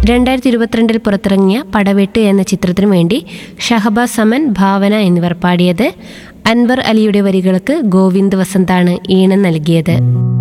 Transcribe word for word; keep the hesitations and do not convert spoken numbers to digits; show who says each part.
Speaker 1: രണ്ടായിരത്തി ഇരുപത്തിരണ്ടിൽ പുറത്തിറങ്ങിയ പടവെട്ട് എന്ന ചിത്രത്തിനു വേണ്ടി ഷഹബാസ് സമൻ, ഭാവന എന്നിവർ പാടിയത്. അൻവർ അലിയുടെ വരികൾക്ക് ഗോവിന്ദ് വസന്താണ് ഈണം നൽകിയത്.